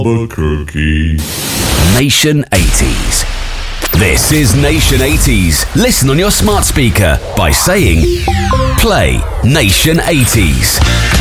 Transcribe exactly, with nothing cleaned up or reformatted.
Albuquerque. Nation eighties. This is Nation eighties. Listen on your smart speaker by saying, play Nation eighties.